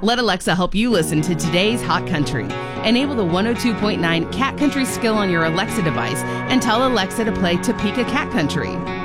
Let Alexa help you listen to today's hot country. Enable the 102.9 Cat Country skill on your Alexa device and tell Alexa to play Topeka Cat Country.